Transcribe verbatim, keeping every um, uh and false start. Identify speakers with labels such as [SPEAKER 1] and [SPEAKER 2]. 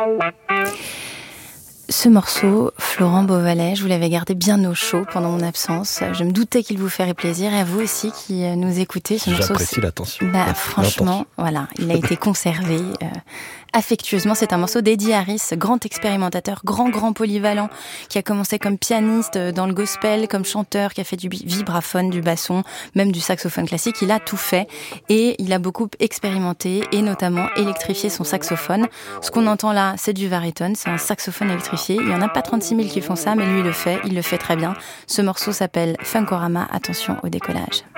[SPEAKER 1] Ce morceau, Florent Beauvalet, je vous l'avais gardé bien au chaud pendant mon absence. Je me doutais qu'il vous ferait plaisir, et à vous aussi qui nous écoutez. Ce morceau,
[SPEAKER 2] j'apprécie l'attention.
[SPEAKER 1] Bah, franchement, voilà, il a été conservé euh, affectueusement. C'est un morceau d'Eddie Harris, grand expérimentateur, grand, grand polyvalent, qui a commencé comme pianiste dans le gospel, comme chanteur, qui a fait du vibraphone, du basson, même du saxophone classique. Il a tout fait et il a beaucoup expérimenté et notamment électrifié son saxophone. Ce qu'on entend là, c'est du baryton, c'est un saxophone électrifié. Il n'y en a pas trente-six mille qui font ça, mais lui il le fait, il le fait très bien. Ce morceau s'appelle Funkorama. Attention au décollage.